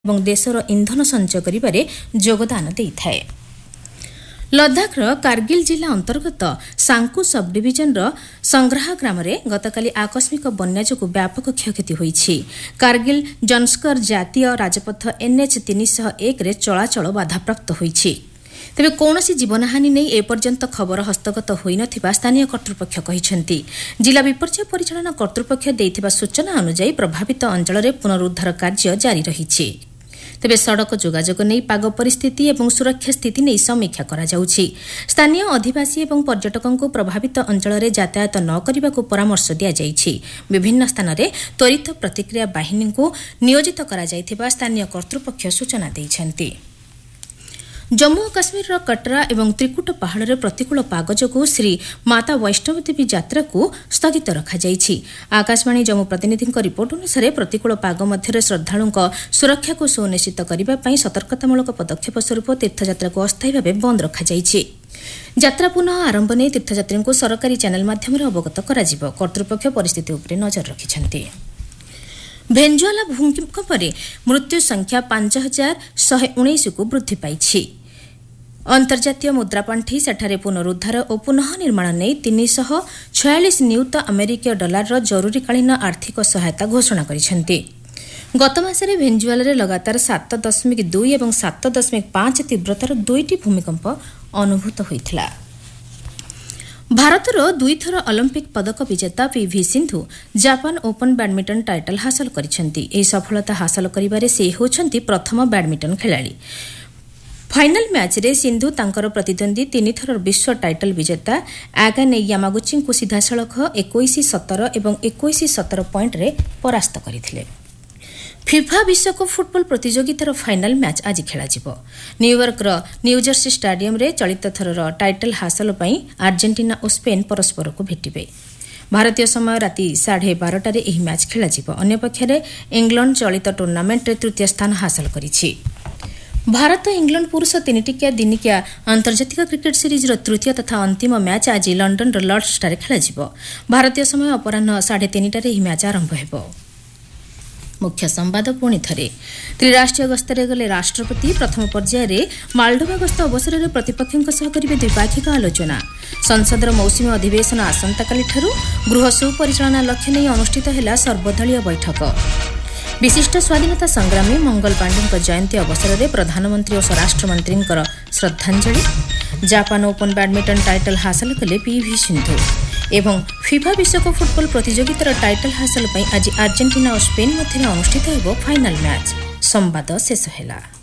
ଏବଂ ଦେଶର ଇନ୍ଧନ ସଞ୍ଚୟ କରିବାରେ ଯୋଗଦାନ ଦେଇଥାଏ। ଲଦାଖର କାର୍ଗିଲ ଜିଲ୍ଲା ଅନ୍ତର୍ଗତ ସାଙ୍କୁ ସବ୍ ଡିଭିଜନର ସଂଗ୍ରାହା ଗ୍ରାମରେ ଗତକାଲି ଆକସ୍ମିକ ବନ୍ୟା ଯୋଗୁଁ ବ୍ୟାପକ କ୍ଷୟକ୍ଷତି ହୋଇଛି। କାର୍ଗିଲ ଜନ୍ସ୍କର ଜାତୀୟ ରାଜପଥ NH 301ରେ ଚଳାଚଳ ବାଧାପ୍ରାପ୍ତ ହୋଇଛି। ତେବେ କୌଣସି ଜୀବନହାନୀ ନେଇ ଏପର୍ଯ୍ୟନ୍ତ ଖବର ହସ୍ତଗତ ହୋଇନଥିବା ସ୍ଥାନୀୟ କର୍ତ୍ତୃପକ୍ଷ କହିଛନ୍ତି। ଜିଲ୍ଲା ବିପର୍ଯ୍ୟୟ ପରିଚାଳନା କର୍ତ୍ତୃପକ୍ଷ ଦେଇଥିବା ସୂଚନା ଅନୁଯାୟୀ ପ୍ରଭାବିତ ଅଞ୍ଚଳରେ ପୁନରୁଦ୍ଧାର କାର୍ଯ୍ୟ ଜାରି ରହିଛି। ତେବେ ସଡ଼କ ଯୋଗାଯୋଗ ନେଇ ପାଗ ପରିସ୍ଥିତି ଏବଂ ସୁରକ୍ଷା ସ୍ଥିତି ନେଇ ସମୀକ୍ଷା କରାଯାଉଛି। ସ୍ଥାନୀୟ ଅଧିବାସୀ ଏବଂ ପର୍ଯ୍ୟଟକଙ୍କୁ ପ୍ରଭାବିତ ଅଞ୍ଚଳରେ ଯାତାୟାତ ନ କରିବାକୁ ପରାମର୍ଶ ଦିଆଯାଇଛି। ବିଭିନ୍ନ ସ୍ଥାନରେ ତ୍ୱରିତ ପ୍ରତିକ୍ରିୟା ବାହିନୀଙ୍କୁ ନିୟୋଜିତ କରାଯାଇଥିବା ସ୍ଥାନୀୟ କର୍ତ୍ତୃପକ୍ଷ ସୂଚନା ଦେଇଛନ୍ତି। ଜମ୍ମୁ ଓ କାଶ୍ମୀରର କଟ୍ରା ଏବଂ ତ୍ରିକୁଟ ପାହାଡ଼ରେ ପ୍ରତିକୂଳ ପାଗ ଯୋଗୁଁ ଶ୍ରୀ ମାତା ବୈଷ୍ଣୋଦେବୀ ଯାତ୍ରାକୁ ସ୍ଥଗିତ ରଖାଯାଇଛି। ଆକାଶବାଣୀ ଜମ୍ମୁ ପ୍ରତିନିଧିଙ୍କ ରିପୋର୍ଟ ଅନୁସାରେ ପ୍ରତିକୂଳ ପାଗ ମଧ୍ୟରେ ଶ୍ରଦ୍ଧାଳୁଙ୍କ ସୁରକ୍ଷାକୁ ସୁନିଶ୍ଚିତ କରିବା ପାଇଁ ସତର୍କତାମୂଳକ ପଦକ୍ଷେପ ସ୍ୱରୂପ ତୀର୍ଥଯାତ୍ରାକୁ ଅସ୍ଥାୟୀ ଭାବେ ବନ୍ଦ ରଖାଯାଇଛି। ଯାତ୍ରା ପୁନଃ ଆରମ୍ଭ ନେଇ ତୀର୍ଥଯାତ୍ରୀଙ୍କୁ ସରକାରୀ ଚ୍ୟାନେଲ ମାଧ୍ୟମରେ ଅବଗତ କରାଯିବ। କର୍ତ୍ତୃପକ୍ଷ ପରିସ୍ଥିତି ଉପରେ ନଜର ରଖିଛନ୍ତି। ଭେନେଜୁଏଲା ଭୂମିକମ୍ପରେ ମୃତ୍ୟୁ ସଂଖ୍ୟା 5119କୁ ବୃଦ୍ଧି ପାଇଛି। ଅନ୍ତର୍ଜାତୀୟ ମୁଦ୍ରାପାଣ୍ଠି ସେଠାରେ ପୁନରୁଦ୍ଧାର ଓ ପୁନଃ ନିର୍ମାଣ ନେଇ 346 ନିୟୁତ ଆମେରିକୀୟ ଡଲାରର ଜରୁରୀକାଳୀନ ଆର୍ଥିକ ସହାୟତା ଘୋଷଣା କରିଛନ୍ତି। ଗତ ମାସରେ ଭେନେଜୁଏଲାରେ ଲଗାତାର 7.2 ଏବଂ 7.5 ତୀବ୍ରତାର ଦୁଇଟି ଭୂମିକମ୍ପ ଅନୁଭୂତ ହୋଇଥିଲା। ଭାରତର ଦୁଇଥର ଅଲିମ୍ପିକ୍ ପଦକ ବିଜେତା PV Sindhu Japan open badminton title ହାସଲ କରିଛନ୍ତି। ଏହି ସଫଳତା ହାସଲ କରିବାରେ ସେ ହେଉଛନ୍ତି ପ୍ରଥମ ବ୍ୟାଡମିଣ୍ଟନ ଖେଳାଳି। ଫାଇନାଲ ମ୍ୟାଚ୍ରେ ସିନ୍ଧୁ ତାଙ୍କର ପ୍ରତିଦ୍ୱନ୍ଦ୍ୱୀ 3 ଥର ବିଶ୍ୱ ଟାଇଟଲ ବିଜେତା ଆଗାନେ ୟାମାଗୁଚିଙ୍କୁ ସିଧାସଳଖ 21-17 ଏବଂ 21-17 ପଏଣ୍ଟରେ ପରାସ୍ତ କରିଥିଲେ। ଫିଫା ବିଶ୍ୱକପ୍ ଫୁଟବଲ ପ୍ରତିଯୋଗିତାର ଫାଇନାଲ ମ୍ୟାଚ୍ ଆଜି ଖେଳାଯିବ। ନ୍ୟୁୟର୍କର ନ୍ୟୁଜର୍ସି ଷ୍ଟାଡିୟମରେ ଚଳିତ ଥରର ଟାଇଟଲ ହାସଲ ପାଇଁ ଆର୍ଜେଣ୍ଟିନା ଓ ସ୍ପେନ୍ ପରସ୍ପରକୁ ଭେଟିବେ। ଭାରତୀୟ ସମୟ ରାତି 12:30ଟାରେ ଏହି ମ୍ୟାଚ୍ ଖେଳାଯିବ। ଅନ୍ୟପକ୍ଷରେ ଇଂଲଣ୍ଡ ଚଳିତ ଟୁର୍ଣ୍ଣାମେଣ୍ଟରେ ତୃତୀୟ ସ୍ଥାନ ହାସଲ କରିଛି। ଭାରତ ଇଂଲଣ୍ଡ ପୁରୁଷ ତିନିଟିକିଆ ଦିନିକିଆ ଆନ୍ତର୍ଜାତିକ କ୍ରିକେଟ୍ ସିରିଜ୍ର ତୃତୀୟ ତଥା ଅନ୍ତିମ ମ୍ୟାଚ୍ ଆଜି ଲଣ୍ଡନର ଲର୍ଡସଠାରେ ଖେଳାଯିବ। ଭାରତୀୟ ସମୟ ଅପରାହ୍ନ 3:30ଟାରେ ଏହି ମ୍ୟାଚ୍ ଆରମ୍ଭ ହେବ। ମୁଖ୍ୟ ସମ୍ବାଦ ପୁଣି ଥରେ। ତ୍ରିରାଷ୍ଟ୍ରୀୟ ଗସ୍ତରେ ଗଲେ ରାଷ୍ଟ୍ରପତି ପ୍ରଥମ ପର୍ଯ୍ୟାୟରେ ମାଲଡୋଭା ଗସ୍ତ ଅବସରରେ ପ୍ରତିପକ୍ଷଙ୍କ ସହ କରିବେ ଦ୍ୱିପାକ୍ଷିକ ଆଲୋଚନା। ସଂସଦର ମୌସୁମୀ ଅଧିବେଶନ ଆସନ୍ତାକାଲିଠାରୁ ଗୃହ ସୁପରିଚାଳନା ଲକ୍ଷ୍ୟ ନେଇ ଅନୁଷ୍ଠିତ ହେଲା ସର୍ବଦଳୀୟ ବୈଠକ। ବିଶିଷ୍ଟ ସ୍ୱାଧୀନତା ସଂଗ୍ରାମୀ ମଙ୍ଗଲ ପାଣ୍ଡେଙ୍କ ଜୟନ୍ତୀ ଅବସରରେ ପ୍ରଧାନମନ୍ତ୍ରୀ ଓ ସ୍ୱରାଷ୍ଟ୍ରମନ୍ତ୍ରୀଙ୍କର ଶ୍ରଦ୍ଧାଞ୍ଜଳି। ଜାପାନ ଓପନ୍ ବ୍ୟାଡମିଣ୍ଟନ ଟାଇଟଲ ହାସଲ କଲେ PV ସିନ୍ଧୁ ଏବଂ ଫିଫା ବିଶ୍ୱକପ୍ ଫୁଟବଲ ପ୍ରତିଯୋଗିତାର ଟାଇଟଲ ହାସଲ ପାଇଁ ଆଜି ଆର୍ଜେଣ୍ଟିନା ଓ ସ୍ପେନ୍ ମଧ୍ୟରେ ଅନୁଷ୍ଠିତ ହେବ ଫାଇନାଲ ମ୍ୟାଚ୍। ସମ୍ବାଦ ଶେଷ ହେଲା।